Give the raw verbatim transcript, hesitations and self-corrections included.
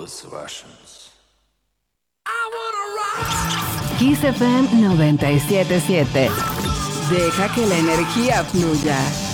Kiss F M noventa y siete punto siete. Deja que la energía fluya.